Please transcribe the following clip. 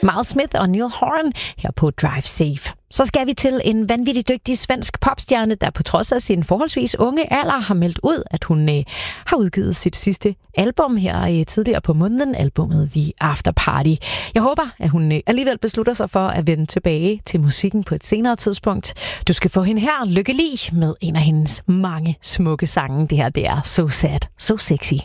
Miles Smith og Neil Horan her på Drive Safe. Så skal vi til en vanvittig dygtig svensk popstjerne, der på trods af sin forholdsvis unge alder har meldt ud, at hun har udgivet sit sidste album her tidligere på måneden, albumet The After Party. Jeg håber, at hun alligevel beslutter sig for at vende tilbage til musikken på et senere tidspunkt. Du skal få hende her, Lykke Li, med en af hendes mange smukke sange. Det her, det er So Sad, So Sexy.